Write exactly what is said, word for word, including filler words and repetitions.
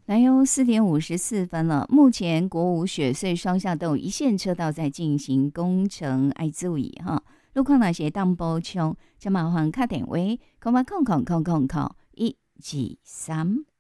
来哟，四点五十四分了。目前国五雪隧双向都有一线车道在进行工程，爱注意哈。路况那些当补充，就麻烦打电话，空八空空空空空一二三。